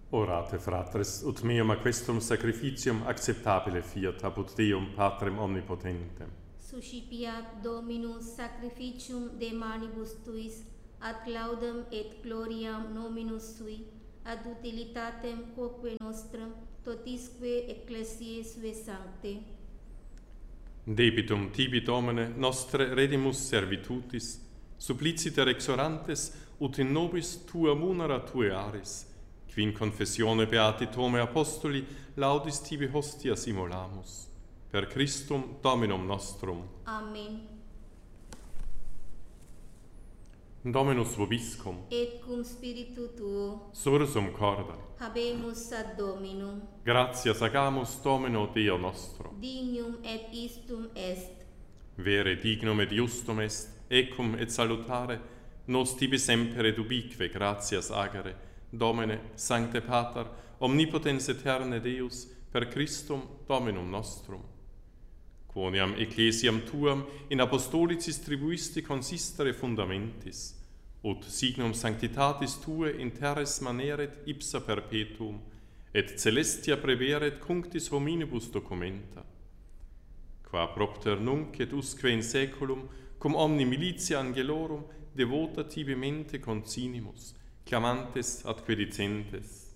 Orate, fratres, ut meum a questum sacrificium acceptabile fiat apud Deum Patrem omnipotentem. Suscipiat Dominus sacrificium de manibus tuis, ad laudem et gloriam nominus sui, ad utilitatem quoque nostrum, totisque ecclesiae sue sancte. Debitum tibi Domine nostre redimus servitutis, suppliciter exorantes, ut in nobis tua munera tue aris, qui in confessione beati Tome Apostoli laudis tibi hostias immolamus. Per Christum Dominum nostrum. Amen. Dominus vobiscum. Et cum spiritu tuo, Sursum corda. habemus ad Dominum. Gratias agamus Domino Deo nostro. Dignum et istum est. Vere dignum et justum est, ecum et salutare, nos tibi semper et ubique gratias agere, Domine, Sancte Pater, omnipotens eterne Deus, per Christum Dominum nostrum. Quoniam ecclesiam tuam in apostolicis tribuisti consistere fundamentis, ut signum sanctitatis tue in terres maneret ipsa perpetuum, et celestia preveret cunctis hominibus documenta. Qua propter nunc et usque in saeculum, cum omni militia angelorum, devota tibi mente consinimus, clamantes ad dicentes.